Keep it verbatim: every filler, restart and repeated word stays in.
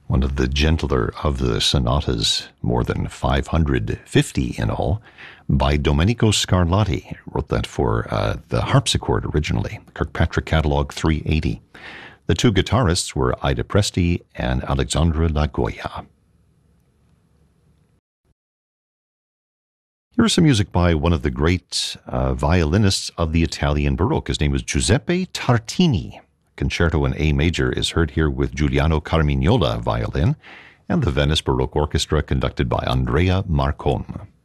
one of the gentler of the sonatas, more than five hundred fifty in all, by Domenico Scarlatti. Wrote that for uh, the harpsichord originally, Kirkpatrick Catalog three eighty. The two guitarists were Ida Presti and Alexandra Lagoya. Here's some music by one of the great uh, violinists of the Italian Baroque. His name was Giuseppe Tartini. Concerto in A major is heard here with Giuliano Carmignola violin and the Venice Baroque Orchestra conducted by Andrea Marcon.